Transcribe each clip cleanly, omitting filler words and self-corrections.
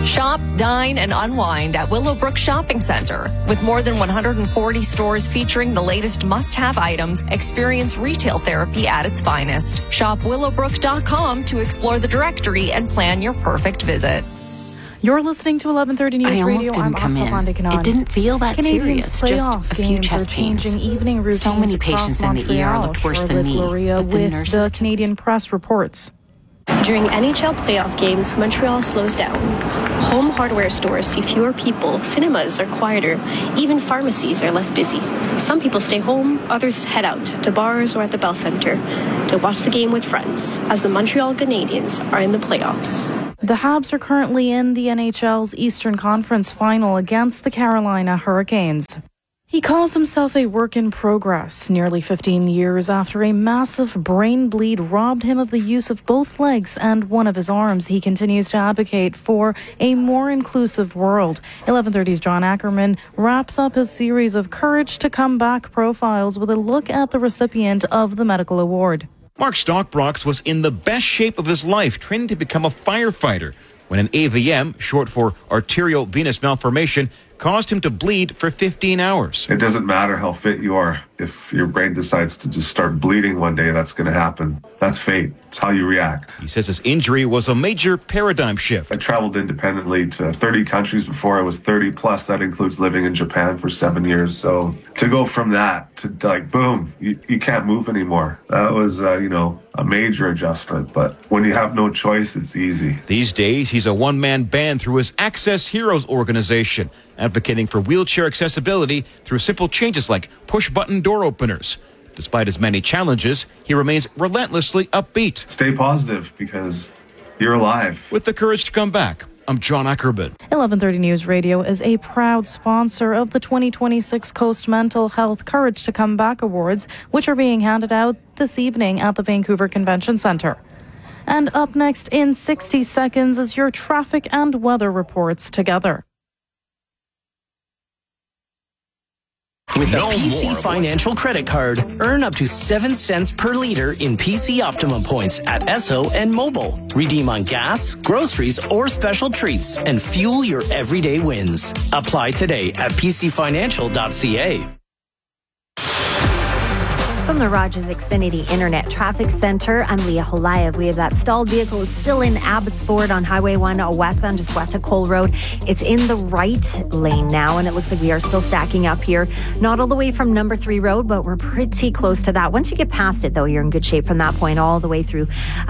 Shop, dine, and unwind at Willowbrook Shopping Center. With more than 140 stores featuring the latest must-have items, experience retail therapy at its finest. Shop willowbrook.com to explore the directory and plan your perfect visit. You're listening to 1130 News Radio. I almost didn't come in. It didn't feel that serious. Just a few chest pains. Evening routines so many patients in the ER looked worse than me. But the nurses... The Canadian Press reports. During NHL playoff games, Montreal slows down. Home hardware stores see fewer people, cinemas are quieter, even pharmacies are less busy. Some people stay home, others head out to bars or at the Bell Centre to watch the game with friends as the Montreal Canadiens are in the playoffs. The Habs are currently in the NHL's Eastern Conference Final against the Carolina Hurricanes. He calls himself a work in progress, nearly 15 years after a massive brain bleed robbed him of the use of both legs and one of his arms. He continues to advocate for a more inclusive world. 1130's John Ackerman wraps up his series of Courage to Come Back profiles with a look at the recipient of the medical award. Mark Stockbrox was in the best shape of his life, training to become a firefighter, when an AVM, short for arterial venous malformation, caused him to bleed for 15 hours. It doesn't matter how fit you are. If your brain decides to just start bleeding one day, that's going to happen. That's fate. It's how you react. He says his injury was a major paradigm shift. I traveled independently to 30 countries before I was 30, plus that includes living in Japan for 7 years. So to go from that to like, boom, you can't move anymore. That was, a major adjustment. But when you have no choice, it's easy. These days, he's a one-man band through his Access Heroes organization, advocating for wheelchair accessibility through simple changes like push-button door openers. Despite his many challenges, he remains relentlessly upbeat. Stay positive because you're alive. With the courage to come back, I'm John Ackerman. 1130 News Radio is a proud sponsor of the 2026 Coast Mental Health Courage to Come Back Awards, which are being handed out this evening at the Vancouver Convention Centre. And up next in 60 seconds is your traffic and weather reports together. With a PC Financial credit card, earn up to 7 cents per liter in PC Optimum points at Esso and Mobile. Redeem on gas, groceries, or special treats and fuel your everyday wins. Apply today at pcfinancial.ca. From the Rogers Xfinity Internet Traffic Center, I'm Leah Holayev. We have that stalled vehicle. It's still in Abbotsford on Highway 1 westbound, just west of Cole Road. It's in the right lane now, and it looks like we are still stacking up here. Not all the way from Number 3 Road, but we're pretty close to that. Once you get past it, though, you're in good shape from that point all the way through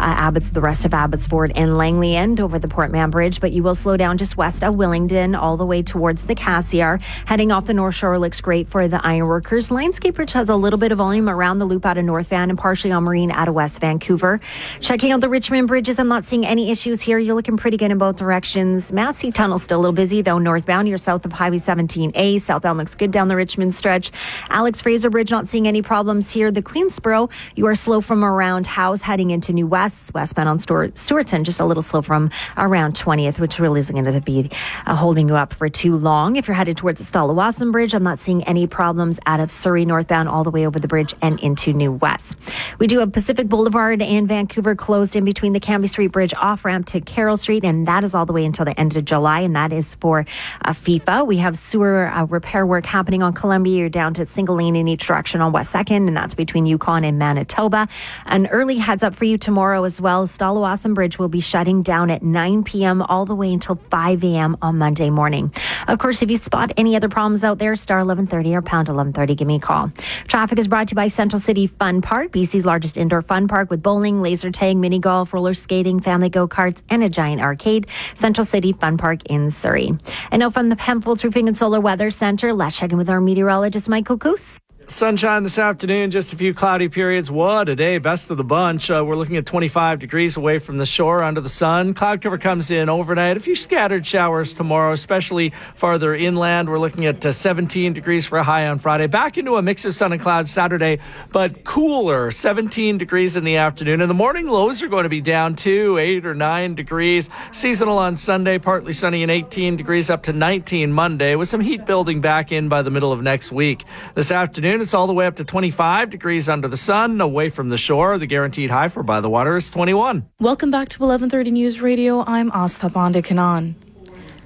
the rest of Abbotsford and Langley and over the Port Mann Bridge. But you will slow down just west of Willingdon all the way towards the Cassiar. Heading off the North Shore looks great for the Ironworkers. Lionsgate Bridge has a little bit of volume around the loop out of North Van and partially on Marine out of West Vancouver. Checking out the Richmond bridges, I'm not seeing any issues here. You're looking pretty good in both directions. Massey Tunnel still a little busy, though. Northbound, you're south of Highway 17A. Southbound looks good down the Richmond stretch. Alex Fraser Bridge, not seeing any problems here. The Queensboro, you are slow from around House heading into New West. Westbound on Stewartson, just a little slow from around 20th, which really isn't going to be holding you up for too long. If you're headed towards the Stalawasan Bridge, I'm not seeing any problems out of Surrey northbound all the way over the bridge and into New West. We do have Pacific Boulevard in Vancouver closed in between the Cambie Street Bridge off-ramp to Carroll Street, and that is all the way until the end of July, and that is for FIFA. We have sewer repair work happening on Columbia. You're down to single lane in each direction on West 2nd, and that's between Yukon and Manitoba. An early heads up for you tomorrow as well. Stalawasan Bridge will be shutting down at 9 p.m. all the way until 5 a.m. on Monday morning. Of course, if you spot any other problems out there, star 1130 or pound 1130, give me a call. Traffic is brought to you by Central City Fun Park, BC's largest indoor fun park with bowling, laser tag, mini golf, roller skating, family go-karts, and a giant arcade. Central City Fun Park in Surrey. And now from the Penfolds Roofing and Solar Weather Center, let's check in with our meteorologist, Michael Coos. Sunshine this afternoon, just a few cloudy periods. What a day, best of the bunch. We're looking at 25 degrees away from the shore under the sun. Cloud cover comes in overnight. A few scattered showers tomorrow, especially farther inland. We're looking at 17 degrees for a high on Friday. Back into a mix of sun and clouds Saturday, but cooler, 17 degrees in the afternoon. And the morning lows are going to be down to 8 or 9 degrees. Seasonal on Sunday, partly sunny and 18 degrees up to 19 Monday, with some heat building back in by the middle of next week. This afternoon, it's all the way up to 25 degrees under the sun, away from the shore. The guaranteed high for by the water is 21. Welcome back to 1130 News Radio. I'm Astha Bandikanan.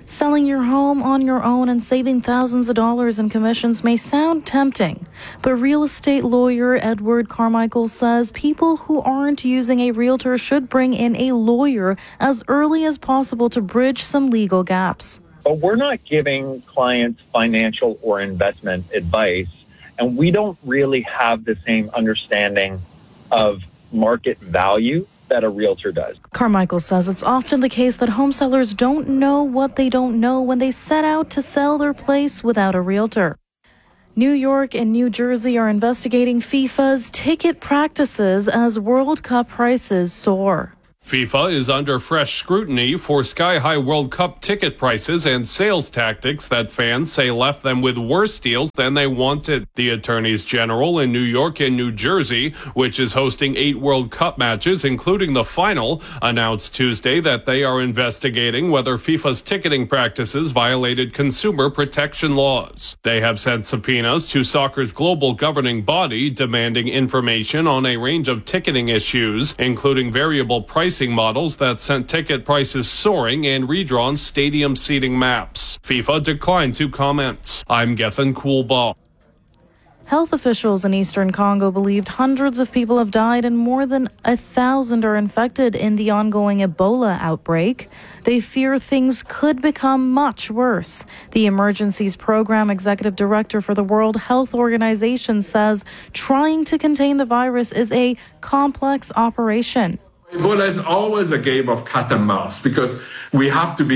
Selling your home on your own and saving thousands of dollars in commissions may sound tempting, but real estate lawyer Edward Carmichael says people who aren't using a realtor should bring in a lawyer as early as possible to bridge some legal gaps. But we're not giving clients financial or investment advice, and we don't really have the same understanding of market value that a realtor does. Carmichael says it's often the case that home sellers don't know what they don't know when they set out to sell their place without a realtor. New York and New Jersey are investigating FIFA's ticket practices as World Cup prices soar. FIFA is under fresh scrutiny for sky-high World Cup ticket prices and sales tactics that fans say left them with worse deals than they wanted. The attorneys general in New York and New Jersey, which is hosting 8 World Cup matches, including the final, announced Tuesday that they are investigating whether FIFA's ticketing practices violated consumer protection laws. They have sent subpoenas to soccer's global governing body demanding information on a range of ticketing issues, including variable pricing models that sent ticket prices soaring and redrawn stadium seating maps. FIFA declined to comment. I'm Gethin Coolbaugh. Health officials in eastern Congo believed hundreds of people have died and more than 1,000 are infected in the ongoing Ebola outbreak. They fear things could become much worse. The Emergencies Program Executive Director for the World Health Organization says trying to contain the virus is a complex operation. Ebola is always a game of cat and mouse because we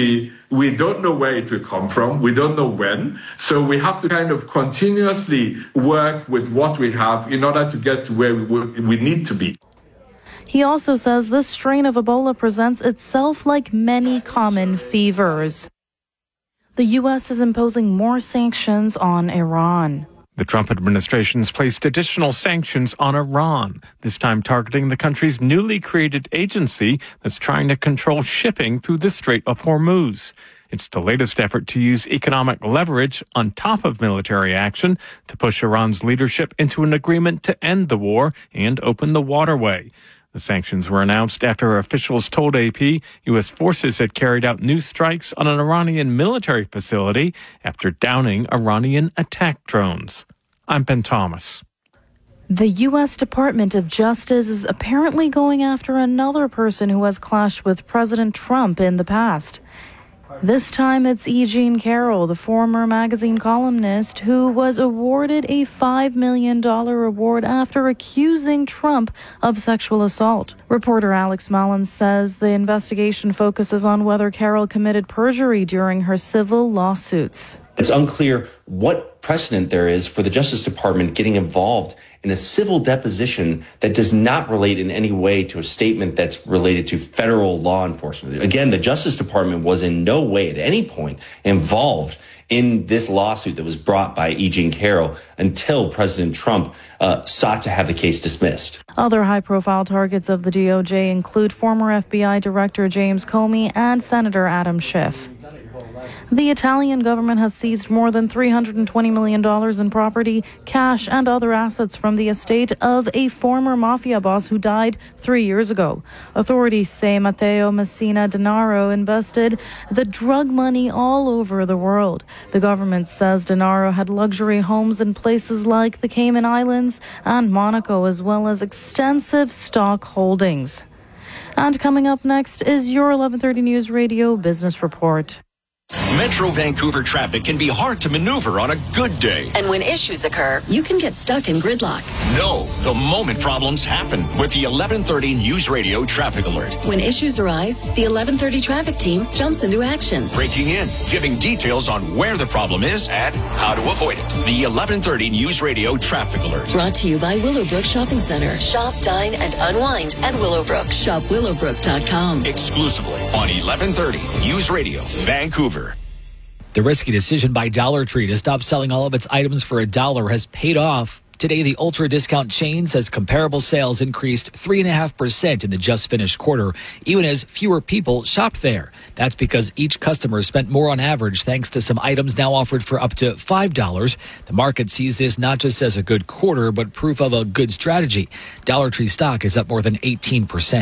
don't know where it will come from, we don't know when, so we have to kind of continuously work with what we have in order to get to where we need to be. He also says this strain of Ebola presents itself like many common fevers. The U.S. is imposing more sanctions on Iran. The Trump administration's placed additional sanctions on Iran, this time targeting the country's newly created agency that's trying to control shipping through the Strait of Hormuz. It's the latest effort to use economic leverage on top of military action to push Iran's leadership into an agreement to end the war and open the waterway. The sanctions were announced after officials told AP U.S. forces had carried out new strikes on an Iranian military facility after downing Iranian attack drones. I'm Ben Thomas. The U.S. Department of Justice is apparently going after another person who has clashed with President Trump in the past. This time it's E. Jean Carroll, the former magazine columnist, who was awarded a $5 million award after accusing Trump of sexual assault. Reporter Alex Mullins says the investigation focuses on whether Carroll committed perjury during her civil lawsuits. It's unclear what precedent there is for the Justice Department getting involved in a civil deposition that does not relate in any way to a statement that's related to federal law enforcement. Again, the Justice Department was in no way at any point involved in this lawsuit that was brought by E. Jean Carroll until President Trump sought to have the case dismissed. Other high-profile targets of the DOJ include former FBI Director James Comey and Senator Adam Schiff. The Italian government has seized more than $320 million in property, cash, and other assets from the estate of a former mafia boss who died 3 years ago. Authorities say Matteo Messina Denaro invested the drug money all over the world. The government says Denaro had luxury homes in places like the Cayman Islands and Monaco, as well as extensive stock holdings. And coming up next is your 11:30 News Radio Business Report. Metro Vancouver traffic can be hard to maneuver on a good day. And when issues occur, you can get stuck in gridlock. No, the moment problems happen with the 1130 News Radio Traffic Alert. When issues arise, the 1130 traffic team jumps into action. Breaking in, giving details on where the problem is and how to avoid it. The 1130 News Radio Traffic Alert. Brought to you by Willowbrook Shopping Center. Shop, dine, and unwind at Willowbrook. Shop willowbrook.com. Exclusively on 1130 News Radio Vancouver. The risky decision by Dollar Tree to stop selling all of its items for $1 has paid off. Today, the ultra discount chain says comparable sales increased 3.5% in the just finished quarter, even as fewer people shopped there. That's because each customer spent more on average thanks to some items now offered for up to $5. The market sees this not just as a good quarter, but proof of a good strategy. Dollar Tree stock is up more than 18%.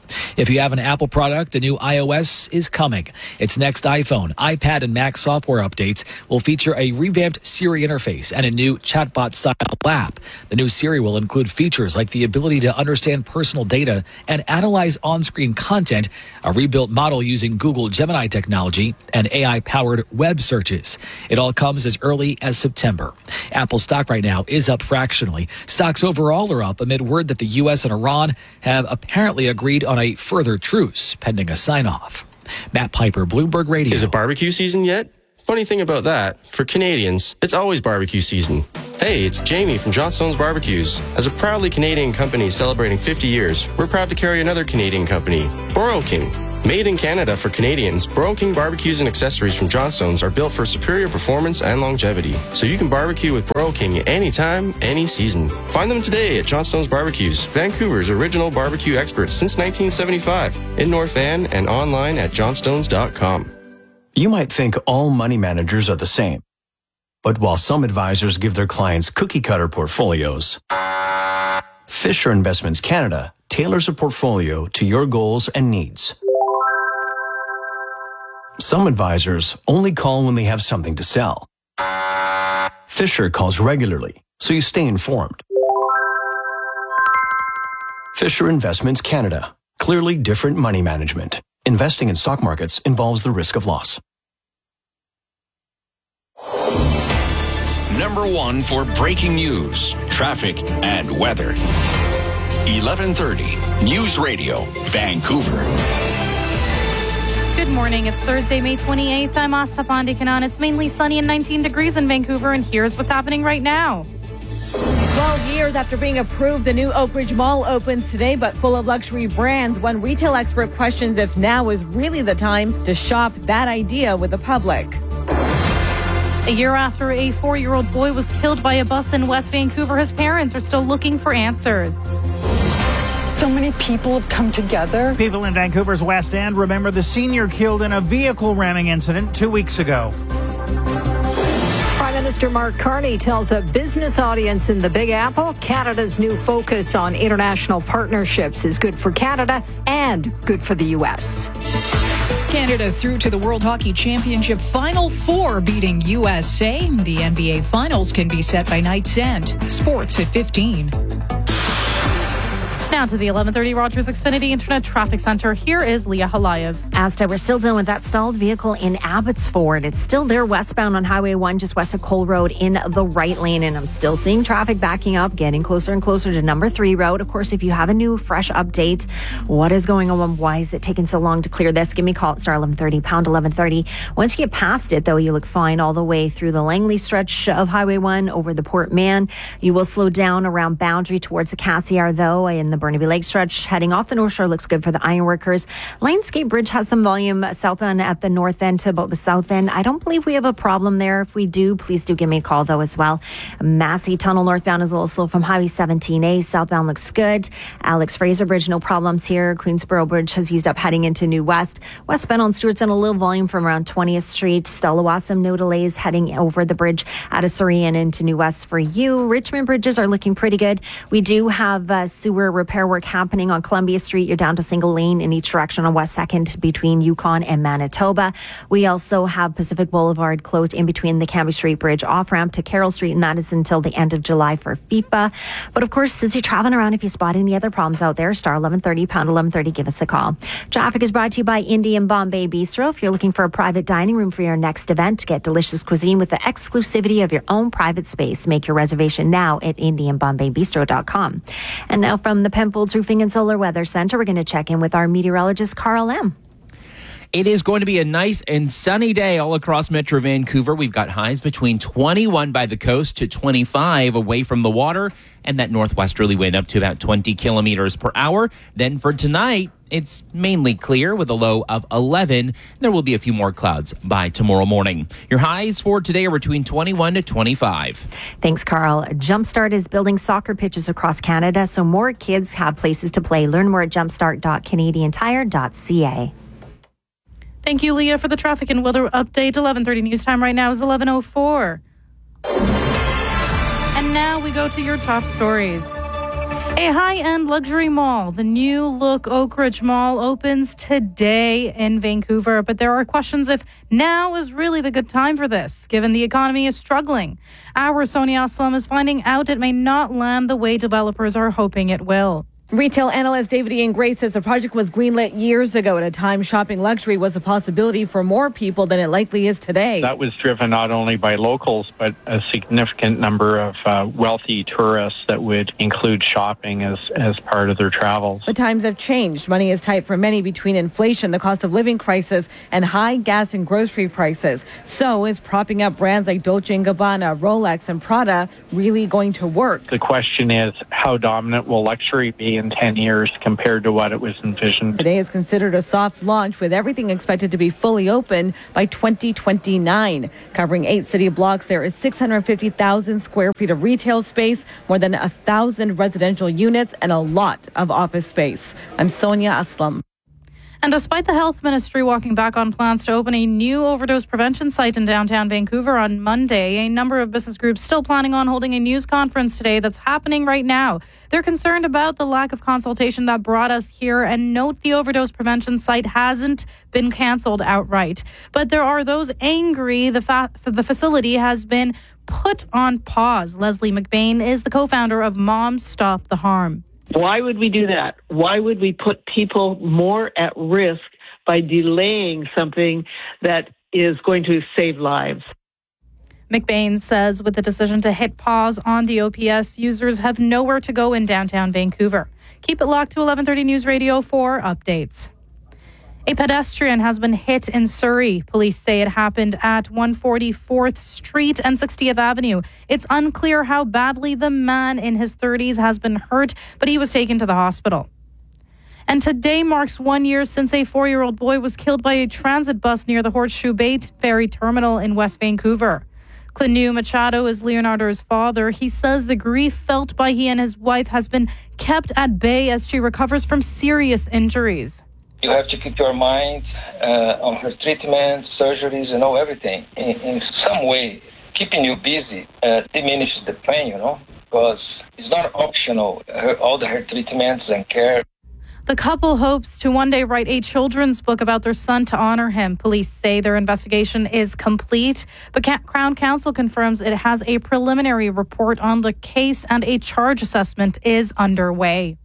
If you have an Apple product, the new iOS is coming. Its next iPhone, iPad, and Mac software updates will feature a revamped Siri interface and a new chatbot-style app. The new Siri will include features like the ability to understand personal data and analyze on-screen content, a rebuilt model using Google Gemini technology, and AI-powered web searches. It all comes as early as September. Apple stock right now is up fractionally. Stocks overall are up amid word that the U.S. and Iran have apparently agreed on a further truce pending a sign-off. Matt Piper, Bloomberg Radio. Is it barbecue season yet? Funny thing about that, for Canadians, it's always barbecue season. Hey, it's Jamie from Johnstone's Barbecues. As a proudly Canadian company celebrating 50 years, we're proud to carry another Canadian company, Burro King. Made in Canada for Canadians, Burro King barbecues and accessories from Johnstone's are built for superior performance and longevity, so you can barbecue with Burro King anytime, any season. Find them today at Johnstone's Barbecues, Vancouver's original barbecue experts since 1975, in North Van and online at johnstones.com. You might think all money managers are the same. But while some advisors give their clients cookie-cutter portfolios, Fisher Investments Canada tailors a portfolio to your goals and needs. Some advisors only call when they have something to sell. Fisher calls regularly, so you stay informed. Fisher Investments Canada. Clearly different money management. Investing in stock markets involves the risk of loss. Number 1 for breaking news, traffic, and weather. 1130 News Radio, Vancouver. Good morning. It's Thursday, May 28th. I'm Asta Pandikanan. It's mainly sunny and 19 degrees in Vancouver, and here's what's happening right now. 12 years after being approved, the new Oakridge Mall opens today, but full of luxury brands. One retail expert questions if now is really the time to shop that idea with the public. A year after a 4-year-old boy was killed by a bus in West Vancouver, his parents are still looking for answers. So many people have come together. People in Vancouver's West End remember the senior killed in a vehicle ramming incident 2 weeks ago. Prime Minister Mark Carney tells a business audience in the Big Apple Canada's new focus on international partnerships is good for Canada and good for the U.S. Canada through to the World Hockey Championship Final Four, beating USA. The NBA Finals can be set by night's end. Sports at 15. Now to the 1130 Rogers Xfinity Internet Traffic Center. Here is Leah Halayev. Asta, we're still dealing with that stalled vehicle in Abbotsford. It's still there westbound on Highway 1, just west of Cole Road in the right lane. And I'm still seeing traffic backing up, getting closer and closer to number 3 road. Of course, if you have a new, fresh update, what is going on? Why is it taking so long to clear this? Give me a call at star 1130, pound 1130. Once you get past it, though, you look fine all the way through the Langley stretch of Highway 1 over the Port Mann. You will slow down around Boundary towards the Cassiar, though, in the Burnaby Lake stretch. Heading off the North Shore looks good for the ironworkers. Lionsgate Bridge has some volume southbound at the north end to about the south end. I don't believe we have a problem there. If we do, please do give me a call, though, as well. Massey Tunnel northbound is a little slow from Highway 17A. Southbound looks good. Alex Fraser Bridge, no problems here. Queensboro Bridge has eased up heading into New West. Westbound on Stewartson, a little volume from around 20th Street. Stellawasam, no delays heading over the bridge out of Surrey and into New West for you. Richmond bridges are looking pretty good. We do have sewer repair work happening on Columbia Street. You're down to single lane in each direction on West 2nd between Yukon and Manitoba. We also have Pacific Boulevard closed in between the Cambie Street Bridge off-ramp to Carroll Street, and that is until the end of July for FIFA. But of course, as you're traveling around, if you spot any other problems out there, star 1130, pound 1130, give us a call. Traffic is brought to you by Indian Bombay Bistro. If you're looking for a private dining room for your next event, get delicious cuisine with the exclusivity of your own private space. Make your reservation now at IndianBombayBistro.com. And now from the Penfolds Roofing and Solar Weather Center, we're going to check in with our meteorologist, Carl M. It is going to be a nice and sunny day all across Metro Vancouver. We've got highs between 21 by the coast to 25 away from the water, and that northwesterly wind up to about 20 kilometers per hour. Then for tonight, it's mainly clear with a low of 11. There will be a few more clouds by tomorrow morning. Your highs for today are between 21 to 25. Thanks, Carl. Jumpstart is building soccer pitches across Canada so more kids have places to play. Learn more at jumpstart.canadiantire.ca. Thank you, Leah, for the traffic and weather update. 11:30 news time right now is 11:04. And now we go to your top stories. A high-end luxury mall, the new look Oak Ridge Mall, opens today in Vancouver. But there are questions if now is really the good time for this, given the economy is struggling. Our Sonia Aslam is finding out it may not land the way developers are hoping it will. Retail analyst David Ian Gray says the project was greenlit years ago at a time shopping luxury was a possibility for more people than it likely is today. That was driven not only by locals, but a significant number of wealthy tourists that would include shopping as part of their travels. But times have changed. Money is tight for many between inflation, the cost of living crisis, and high gas and grocery prices. So is propping up brands like Dolce & Gabbana, Rolex, and Prada really going to work? The question is, how dominant will luxury be in 10 years compared to what it was envisioned? Today is considered a soft launch with everything expected to be fully open by 2029. Covering 8 city blocks, there is 650,000 square feet of retail space, more than 1,000 residential units, and a lot of office space. I'm Sonia Aslam. And despite the health ministry walking back on plans to open a new overdose prevention site in downtown Vancouver on Monday, a number of business groups still planning on holding a news conference today that's happening right now. They're concerned about the lack of consultation that brought us here and note the overdose prevention site hasn't been canceled outright. But there are those angry the facility has been put on pause. Leslie McBain is the co-founder of Moms Stop the Harm. Why would we do that? Why would we put people more at risk by delaying something that is going to save lives? McBain says with the decision to hit pause on the OPS, users have nowhere to go in downtown Vancouver. Keep it locked to 11:30 News Radio for updates. A pedestrian has been hit in Surrey. Police say it happened at 144th Street and 60th Avenue. It's unclear how badly the man in his 30s has been hurt, but he was taken to the hospital. And today marks 1 year since a 4-year-old boy was killed by a transit bus near the Horseshoe Bay Ferry Terminal in West Vancouver. Clanu Machado is Leonardo's father. He says the grief felt by he and his wife has been kept at bay as she recovers from serious injuries. You have to keep your mind on her treatment, surgeries, everything. In some way, keeping you busy diminishes the pain, because it's not optional, all her treatments and care. The couple hopes to one day write a children's book about their son to honor him. Police say their investigation is complete, but Crown Counsel confirms it has a preliminary report on the case and a charge assessment is underway.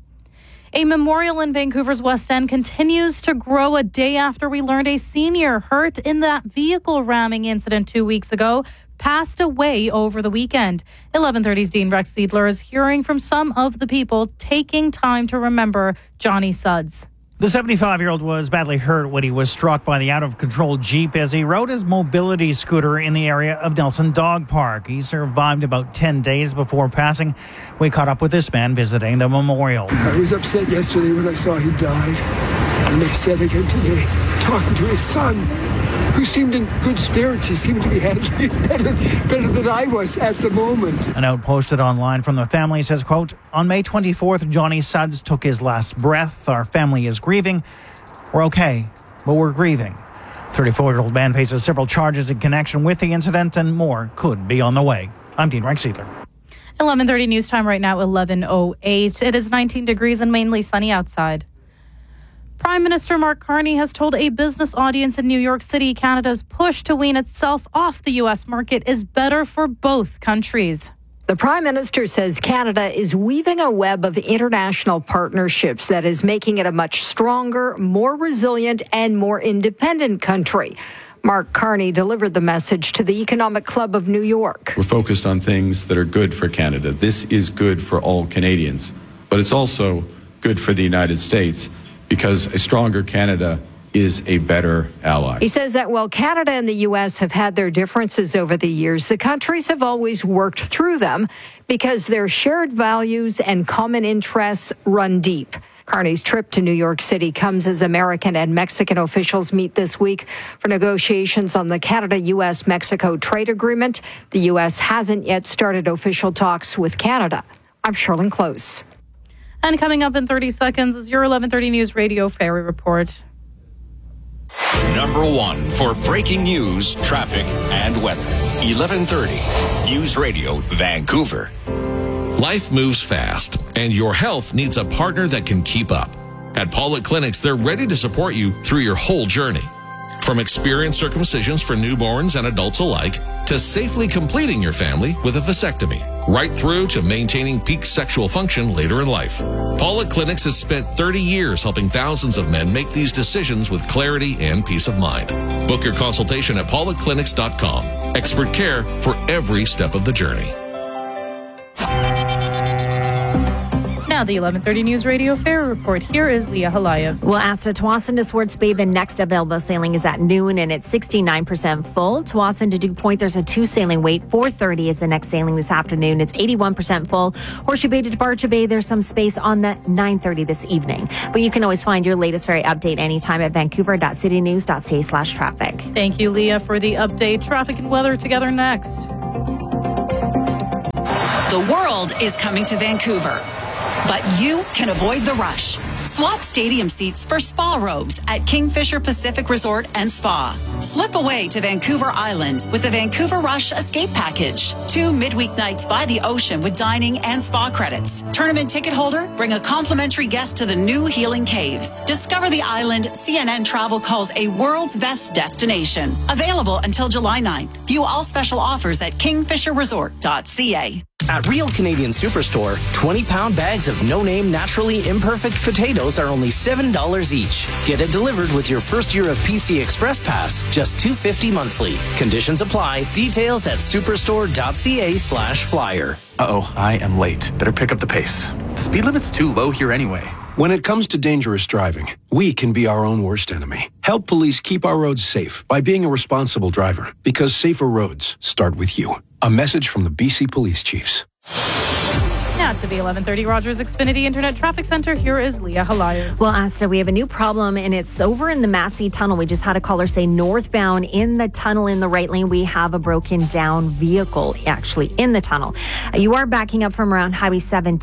A memorial in Vancouver's West End continues to grow a day after we learned a senior hurt in that vehicle ramming incident 2 weeks ago passed away over the weekend. 11:30's Dean Rex Seidler is hearing from some of the people taking time to remember Johnny Sudds. The 75-year-old was badly hurt when he was struck by the out-of-control Jeep as he rode his mobility scooter in the area of Nelson Dog Park. He survived about 10 days before passing. We caught up with this man visiting the memorial. I was upset yesterday when I saw he died. I'm upset again today, talking to his son, who seemed in good spirits. He seemed to be handling it better than I was at the moment. A note posted online from the family says, quote, "On May 24th, Johnny Sudds took his last breath. Our family is grieving. We're okay, but we're grieving." 34-year-old man faces several charges in connection with the incident, and more could be on the way. I'm Dean Rex Seidler. 11:30 news time right now, 11:08. It is 19 degrees and mainly sunny outside. Prime Minister Mark Carney has told a business audience in New York City Canada's push to wean itself off the U.S. market is better for both countries. The Prime Minister says Canada is weaving a web of international partnerships that is making it a much stronger, more resilient, and more independent country. Mark Carney delivered the message to the Economic Club of New York. We're focused on things that are good for Canada. This is good for all Canadians, but it's also good for the United States, because a stronger Canada is a better ally. He says that while Canada and the U.S. have had their differences over the years, the countries have always worked through them because their shared values and common interests run deep. Carney's trip to New York City comes as American and Mexican officials meet this week for negotiations on the Canada-U.S.-Mexico trade agreement. The U.S. hasn't yet started official talks with Canada. I'm Sherlyn Close. And coming up in 30 seconds is your 11:30 News Radio Ferry Report. Number one for breaking news, traffic, and weather. 11:30 News Radio Vancouver. Life moves fast, and your health needs a partner that can keep up. At Pollock Clinics, they're ready to support you through your whole journey. From experienced circumcisions for newborns and adults alike, to safely completing your family with a vasectomy, right through to maintaining peak sexual function later in life. Pollock Clinics has spent 30 years helping thousands of men make these decisions with clarity and peace of mind. Book your consultation at pollockclinics.com. Expert care for every step of the journey. Now the 11:30 News Radio Fair Report. Here is Leah Halayev. Well, ASTA Tsawwassen to Swartz Bay, the next available sailing is at noon and it's 69% full. Tsawwassen to Duke Point, there's a 2 sailing wait. 4:30 is the next sailing this afternoon. It's 81% full. Horseshoe Bay to Departure Bay, there's some space on the 9:30 this evening. But you can always find your latest ferry update anytime at vancouver.citynews.ca/traffic. Thank you, Leah, for the update. Traffic and weather together next. The world is coming to Vancouver, but you can avoid the rush. Swap stadium seats for spa robes at Kingfisher Pacific Resort and Spa. Slip away to Vancouver Island with the Vancouver Rush Escape Package. 2 midweek nights by the ocean with dining and spa credits. Tournament ticket holder, bring a complimentary guest to the new Healing Caves. Discover the island CNN Travel calls a world's best destination. Available until July 9th. View all special offers at kingfisherresort.ca. At Real Canadian Superstore, 20-pound bags of no-name, naturally imperfect potatoes are only $7 each. Get it delivered with your first year of PC Express Pass, just $2.50 monthly. Conditions apply. Details at superstore.ca/flyer. Uh-oh, I am late. Better pick up the pace. The speed limit's too low here anyway. When it comes to dangerous driving, we can be our own worst enemy. Help police keep our roads safe by being a responsible driver, because safer roads start with you. A message from the BC Police Chiefs. Now to the 11:30 Rogers Xfinity Internet Traffic Center. Here is Leah Halayev. Well, Asta, we have a new problem, and it's over in the Massey Tunnel. We just had a caller say northbound in the tunnel in the right lane, we have a broken down vehicle actually in the tunnel. You are backing up from around Highway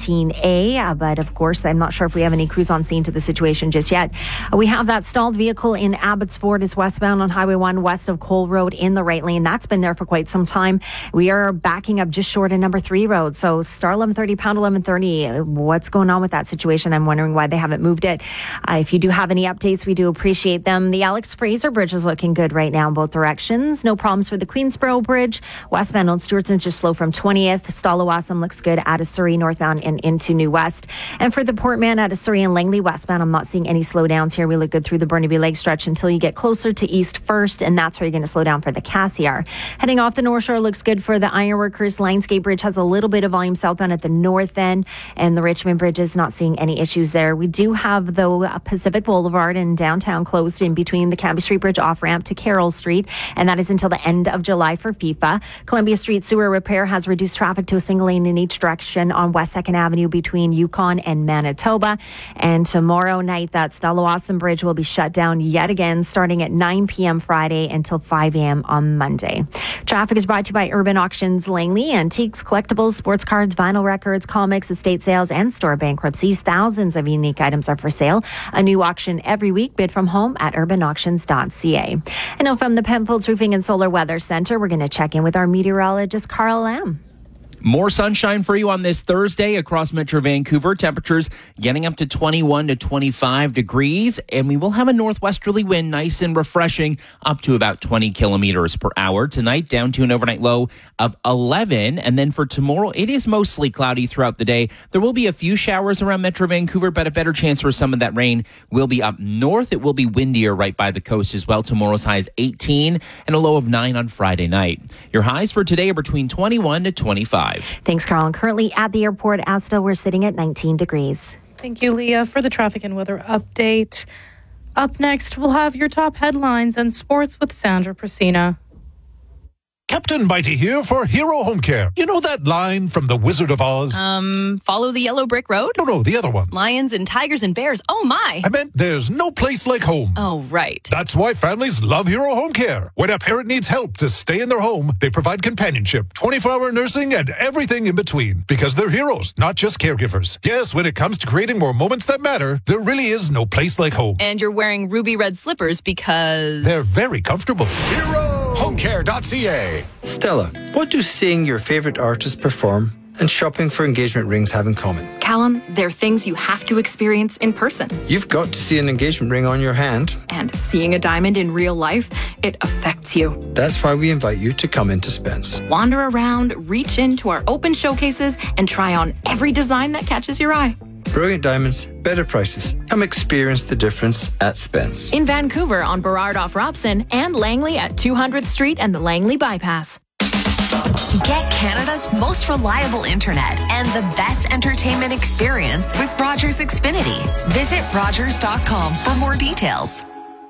17A, but of course, I'm not sure if we have any crews on scene to the situation just yet. We have that stalled vehicle in Abbotsford is westbound on Highway 1 west of Cole Road in the right lane. That's been there for quite some time. We are backing up just short of number 3 road. So star 1130, pound 1130. What's going on with that situation? I'm wondering why they haven't moved it. If you do have any updates, we do appreciate them. The Alex Fraser Bridge is looking good right now in both directions. No problems for the Queensboro Bridge. Westbound on Stewartson's just slow from 20th. Stallawasam looks good out of Surrey northbound and into New West. And for the Portman out of Surrey and Langley westbound, I'm not seeing any slowdowns here. We look good through the Burnaby Lake stretch until you get closer to East First, and that's where you're going to slow down for the Cassiar. Heading off the North Shore looks good for the Ironworkers. Lionsgate Bridge has a little bit of volume southbound at the north end, and the Richmond Bridge is not seeing any issues there. We do have, though, Pacific Boulevard in downtown closed in between the Cambie Street Bridge off-ramp to Carroll Street, and that is until the end of July for FIFA. Columbia Street sewer repair has reduced traffic to a single lane in each direction on West 2nd Avenue between Yukon and Manitoba. And tomorrow night, that Stallawasam Bridge will be shut down yet again, starting at 9 p.m. Friday until 5 a.m. on Monday. Traffic is brought to you by Urban Auctions Langley. Antiques, collectibles, sports cards, vinyl records, comics, estate sales, and store bankruptcies. Thousands of unique items are for sale. A new auction every week. Bid from home at urbanauctions.ca. And now from the Penfolds Roofing and Solar Weather Center, we're going to check in with our meteorologist, Carl Lamb. More sunshine for you on this Thursday across Metro Vancouver. Temperatures getting up to 21 to 25 degrees, and we will have a northwesterly wind, nice and refreshing, up to about 20 kilometers per hour. Tonight, down to an overnight low of 11, and then for tomorrow, it is mostly cloudy throughout the day. There will be a few showers around Metro Vancouver, but a better chance for some of that rain will be up north. It will be windier right by the coast as well. Tomorrow's high is 18 and a low of 9 on Friday night. Your highs for today are between 21 to 25. Thanks, Carl. And currently at the airport, Asta, we're sitting at 19 degrees. Thank you, Leah, for the traffic and weather update. Up next, we'll have your top headlines and sports with Sandra Prasina. Captain Mighty here for Hero Home Care. You know that line from The Wizard of Oz? Follow the yellow brick road? No, the other one. Lions and tigers and bears. Oh, my. I meant there's no place like home. Oh, right. That's why families love Hero Home Care. When a parent needs help to stay in their home, they provide companionship, 24-hour nursing, and everything in between. Because they're heroes, not just caregivers. Yes, when it comes to creating more moments that matter, there really is no place like home. And you're wearing ruby red slippers because... they're very comfortable. HeroHomeCare.ca. Stella, what do seeing your favorite artist perform and shopping for engagement rings have in common. Callum, they're things you have to experience in person. You've got to see an engagement ring on your hand. And seeing a diamond in real life, it affects you. That's why we invite you to come into Spence. Wander around, reach into our open showcases, and try on every design that catches your eye. Brilliant diamonds, better prices. Come experience the difference at Spence. In Vancouver on Burrard off Robson and Langley at 200th Street and the Langley Bypass. Get Canada's most reliable internet and the best entertainment experience with Rogers Xfinity. Visit Rogers.com for more details.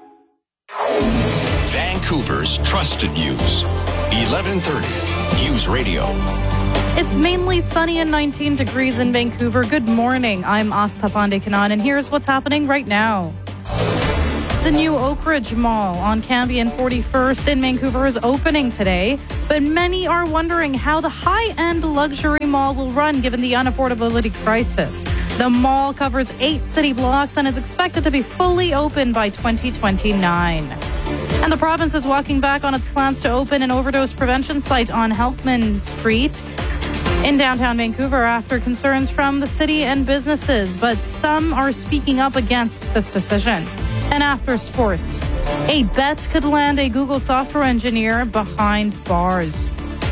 Vancouver's trusted news. 1130 News Radio. It's mainly sunny and 19 degrees in Vancouver. Good morning. I'm Astha Pandekanan, and here's what's happening right now. The new Oak Ridge Mall on Cambie and 41st in Vancouver is opening today, but many are wondering how the high-end luxury mall will run given the unaffordability crisis. The mall covers 8 city blocks and is expected to be fully open by 2029. And the province is walking back on its plans to open an overdose prevention site on Helpman Street in downtown Vancouver after concerns from the city and businesses, but some are speaking up against this decision. And after sports, a bet could land a Google software engineer behind bars.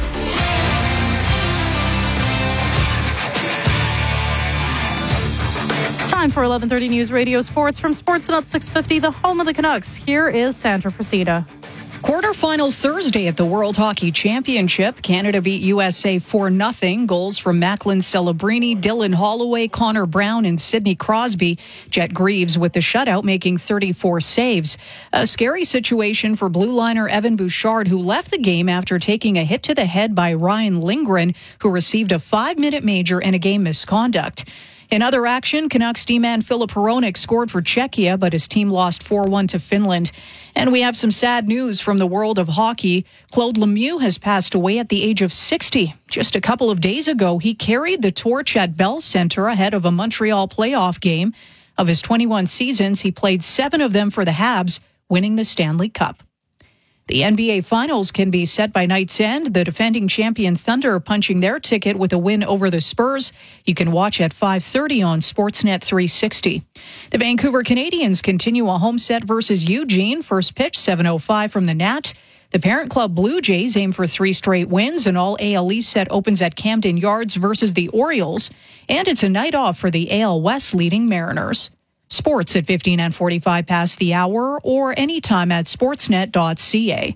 Time for 11:30 News Radio Sports from Sportsnet 650, the home of the Canucks. Here is Sandra Procida. Quarterfinal Thursday at the World Hockey Championship. Canada beat USA 4-0. Goals from Macklin Celebrini, Dylan Holloway, Connor Brown, and Sidney Crosby. Jet Greaves with the shutout, making 34 saves. A scary situation for blue liner Evan Bouchard, who left the game after taking a hit to the head by Ryan Lindgren, who received a 5-minute major and a game misconduct. In other action, Canucks D-man Filip Hronek scored for Czechia, but his team lost 4-1 to Finland. And we have some sad news from the world of hockey. Claude Lemieux has passed away at the age of 60. Just a couple of days ago, he carried the torch at Bell Center ahead of a Montreal playoff game. Of his 21 seasons, he played 7 of them for the Habs, winning the Stanley Cup. The NBA Finals can be set by night's end. The defending champion Thunder punching their ticket with a win over the Spurs. You can watch at 5:30 on Sportsnet 360. The Vancouver Canadians continue a home set versus Eugene. First pitch, 7:05 from the Nat. The parent club Blue Jays aim for 3 straight wins. An all-AL East set opens at Camden Yards versus the Orioles. And it's a night off for the AL West leading Mariners. Sports at 15 and 45 past the hour or anytime at sportsnet.ca.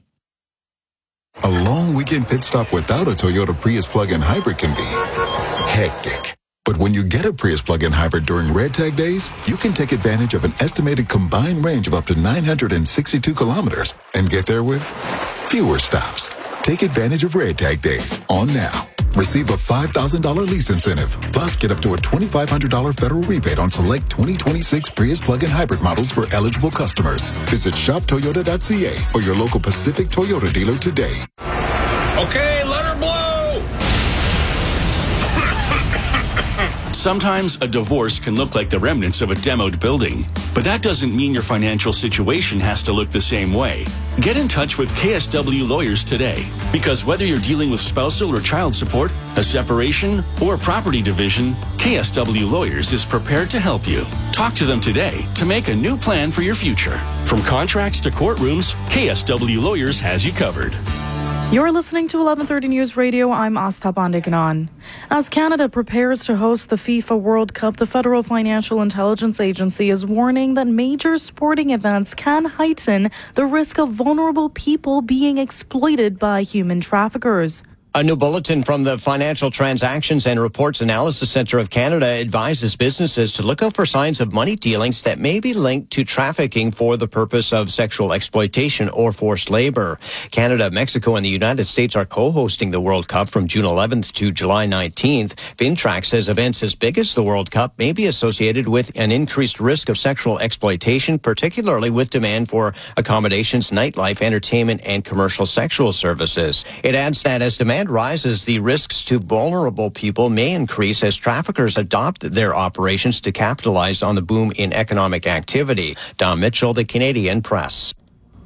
A long weekend pit stop without a Toyota Prius plug-in hybrid can be hectic. But when you get a Prius plug-in hybrid during Red Tag days, you can take advantage of an estimated combined range of up to 962 kilometers and get there with fewer stops. Take advantage of Red Tag days on now. Receive a $5,000 lease incentive. Plus, get up to a $2,500 federal rebate on select 2026 Prius plug-in hybrid models for eligible customers. Visit shoptoyota.ca or your local Pacific Toyota dealer today. Okay, let her blow! Sometimes a divorce can look like the remnants of a demoed building, but that doesn't mean your financial situation has to look the same way. Get in touch with KSW Lawyers today, because whether you're dealing with spousal or child support, a separation, or property division, KSW Lawyers is prepared to help you. Talk to them today to make a new plan for your future. From contracts to courtrooms, KSW Lawyers has you covered. You're listening to 1130 News Radio. I'm Astha Pandekanan. As Canada prepares to host the FIFA World Cup, the Federal Financial Intelligence Agency is warning that major sporting events can heighten the risk of vulnerable people being exploited by human traffickers. A new bulletin from the Financial Transactions and Reports Analysis Centre of Canada advises businesses to look out for signs of money dealings that may be linked to trafficking for the purpose of sexual exploitation or forced labor. Canada, Mexico, and the United States are co-hosting the World Cup from June 11th to July 19th. Fintrack says events as big as the World Cup may be associated with an increased risk of sexual exploitation, particularly with demand for accommodations, nightlife, entertainment, and commercial sexual services. It adds that as demand rises, the risks to vulnerable people may increase as traffickers adopt their operations to capitalize on the boom in economic activity. Don Mitchell, the Canadian Press.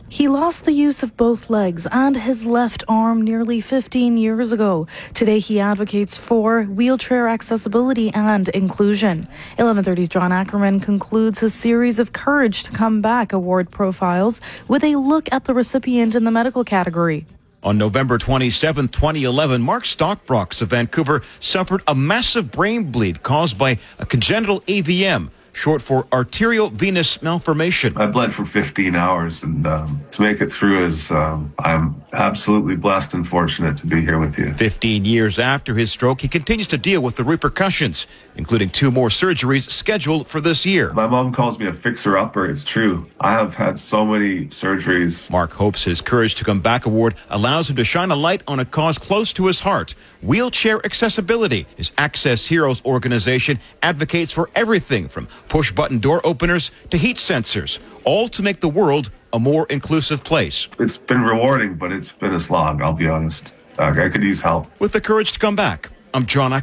He lost the use of both legs and his left arm nearly 15 years ago. Today, he advocates for wheelchair accessibility and inclusion. 11:30's John Ackerman concludes his series of Courage to Come Back award profiles with a look at the recipient in the medical category. On November 27, 2011, Mark Stockbrox of Vancouver suffered a massive brain bleed caused by a congenital AVM, short for arterial venous malformation. I bled for 15 hours, and to make it through I'm absolutely blessed and fortunate to be here with you. 15 years after his stroke, he continues to deal with the repercussions, including 2 more surgeries scheduled for this year. My mom calls me a fixer-upper. It's true. I have had so many surgeries. Mark hopes his Courage to Come Back award allows him to shine a light on a cause close to his heart. Wheelchair accessibility. His Access Heroes organization advocates for everything from push-button door openers to heat sensors, all to make the world a more inclusive place. It's been rewarding, but it's been a slog, I'll be honest. I could use help. With the Courage to Come Back, I'm John Ackerman.